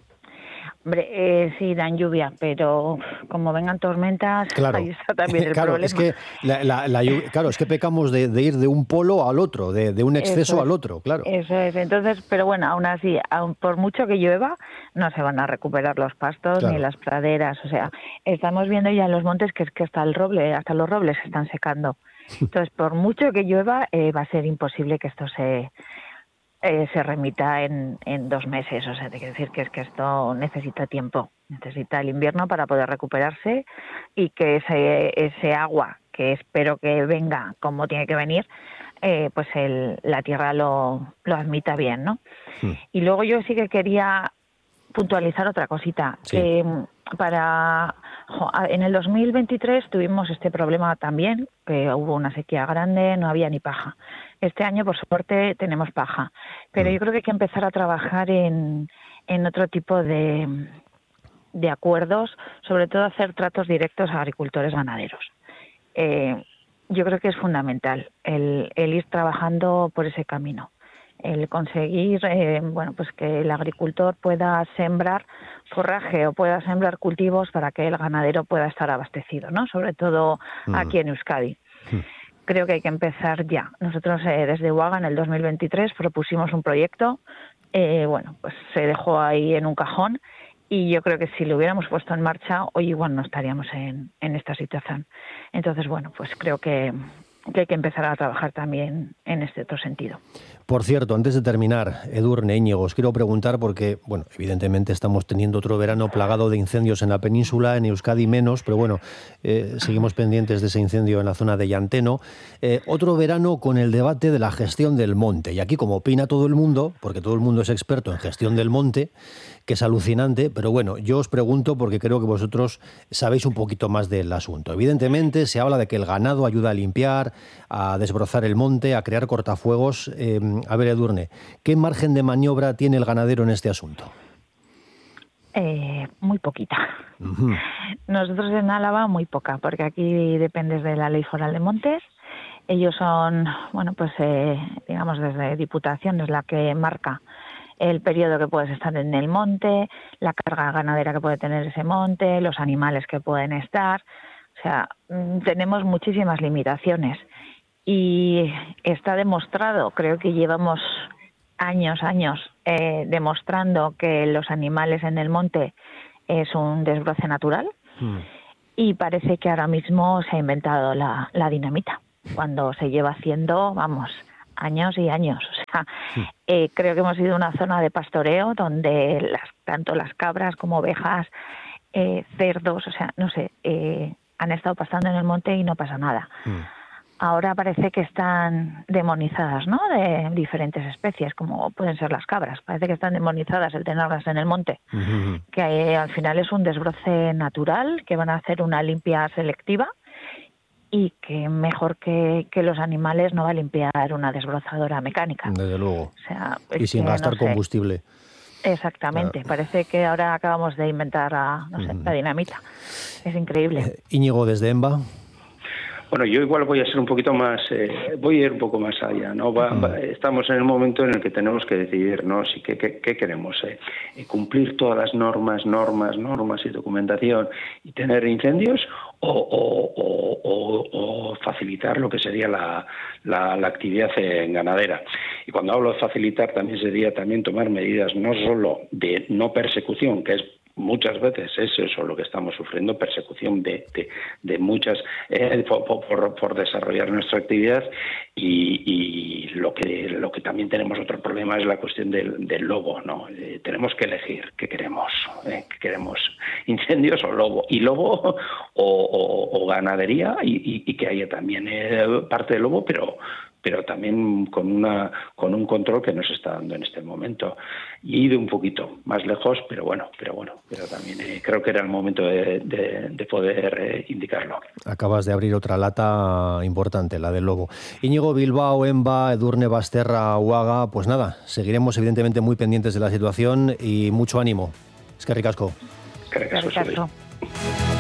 Hombre, eh, sí, dan lluvia, pero como vengan tormentas, claro. ahí está también el claro, problema. Es que la, la, la lluvia, claro, es que pecamos de, de ir de un polo al otro, de, de un exceso es, al otro, claro. Eso es, entonces, pero bueno, aún así, aún por mucho que llueva, no se van a recuperar los pastos claro. ni las praderas, o sea, estamos viendo ya en los montes que es que hasta el roble, hasta los robles se están secando. Entonces, por mucho que llueva, eh, va a ser imposible que esto se... Eh, se remita en, en dos meses, o sea, te quiero decir que es que esto necesita tiempo, necesita el invierno para poder recuperarse, y que ese, ese agua, que espero que venga como tiene que venir, eh, pues el, la tierra lo, lo admita bien, ¿no? Sí. Y luego yo sí que quería puntualizar otra cosita, sí. que para en el dos mil veintitrés tuvimos este problema también, que hubo una sequía grande, no había ni paja. Este año, por suerte, tenemos paja, pero yo creo que hay que empezar a trabajar en, en otro tipo de, de acuerdos, sobre todo hacer tratos directos a agricultores ganaderos. Eh, yo creo que es fundamental el, el ir trabajando por ese camino, el conseguir eh, bueno, pues que el agricultor pueda sembrar forraje o pueda sembrar cultivos para que el ganadero pueda estar abastecido, ¿no? Sobre todo aquí en Euskadi. Creo que hay que empezar ya. Nosotros eh, desde UAGA en el dos mil veintitrés propusimos un proyecto, eh, bueno, pues se dejó ahí en un cajón, y yo creo que si lo hubiéramos puesto en marcha, hoy igual no estaríamos en, en esta situación. Entonces, bueno, pues creo que que hay que empezar a trabajar también en este otro sentido. Por cierto, antes de terminar, Edurne, Íñigo, os quiero preguntar porque, bueno, evidentemente estamos teniendo otro verano plagado de incendios en la península, en Euskadi menos, pero bueno, eh, seguimos pendientes de ese incendio en la zona de Llanteno. Eh, otro verano con el debate de la gestión del monte. Y aquí, como opina todo el mundo, porque todo el mundo es experto en gestión del monte, que es alucinante, pero bueno, yo os pregunto porque creo que vosotros sabéis un poquito más del asunto. Evidentemente se habla de que el ganado ayuda a limpiar, a desbrozar el monte, a crear cortafuegos. Eh, a ver, Edurne, ¿qué margen de maniobra tiene el ganadero en este asunto? Eh, muy poquita. Uh-huh. Nosotros en Álava muy poca, porque aquí dependes de la Ley Foral de Montes. Ellos son, bueno, pues eh, digamos desde Diputación es la que marca el periodo que puedes estar en el monte, la carga ganadera que puede tener ese monte, los animales que pueden estar. O sea, tenemos muchísimas limitaciones y está demostrado, creo que llevamos años, años eh, demostrando que los animales en el monte es un desbroce natural mm. y parece que ahora mismo se ha inventado la, la dinamita, cuando se lleva haciendo, vamos, años y años. O sea, sí. eh, creo que hemos ido a una zona de pastoreo donde las, tanto las cabras como ovejas, eh, cerdos, o sea, no sé, eh, han estado pastando en el monte y no pasa nada. Mm. Ahora parece que están demonizadas, ¿no? De diferentes especies, como pueden ser las cabras. Parece que están demonizadas el tenerlas en el monte. Uh-huh. Que eh, al final es un desbroce natural, que van a hacer una limpia selectiva y que mejor que, que los animales no va a limpiar una desbrozadora mecánica. Desde luego. O sea, y sin que, gastar no sé. combustible. Exactamente. Claro. Parece que ahora acabamos de inventar a, no sé, uh-huh. la dinamita. Es increíble. Eh, Íñigo, desde EMBA. Bueno, yo igual voy a ser un poquito más, eh, voy a ir un poco más allá, ¿no? Va, va, estamos en el momento en el que tenemos que decidir, ¿no? Si qué, qué, qué queremos, eh, cumplir todas las normas, normas, normas y documentación y tener incendios o, o, o, o, o facilitar lo que sería la, la, la actividad en ganadera. Y cuando hablo de facilitar también sería también tomar medidas no solo de no persecución, que es muchas veces es eso lo que estamos sufriendo, persecución de, de, de muchas eh, por, por, por desarrollar nuestra actividad y, y lo que lo que también tenemos otro problema es la cuestión del, del lobo, ¿no? Eh, tenemos que elegir qué queremos, eh, qué queremos, incendios o lobo, y lobo o, o, o ganadería y, y, y que haya también eh, parte de lobo, pero pero también con una con un control que nos está dando en este momento. Y he ido un poquito más lejos, pero bueno, pero bueno, pero también eh, creo que era el momento de, de, de poder eh, indicarlo. Acabas de abrir otra lata importante, la del lobo. Íñigo Bilbao, EMBA, Edurne Basterra, Uaga, pues nada, seguiremos evidentemente muy pendientes de la situación y mucho ánimo. Es que ricasco. Que ricasco.